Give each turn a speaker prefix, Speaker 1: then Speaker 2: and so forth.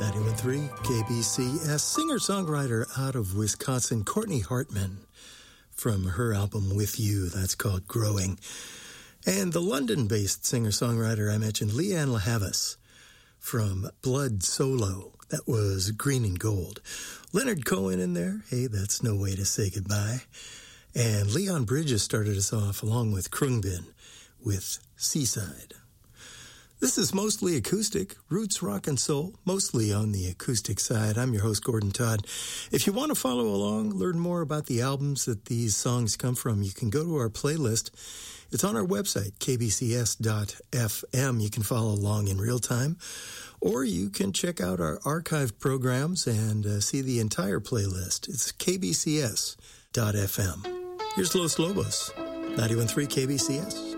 Speaker 1: 91.3 KBCS, singer-songwriter out of Wisconsin, Courtney Hartman, from her album With You, that's called Growing. And the London-based singer-songwriter I mentioned, Leanne LaHavis, from Blood Solo, that was Green and Gold. Leonard Cohen in there, hey, that's no way to say goodbye. And Leon Bridges started us off along with Krungbin with Seaside. This is mostly acoustic, roots rock and soul, mostly on the acoustic side. I'm your host, Gordon Todd. If you want to follow along, learn more about the albums that these songs come from, you can go to our playlist. It's on our website, kbcs.fm. You can follow along in real time, or you can check out our archived programs and see the entire playlist. It's kbcs.fm. Here's Los Lobos, 91.3 KBCS.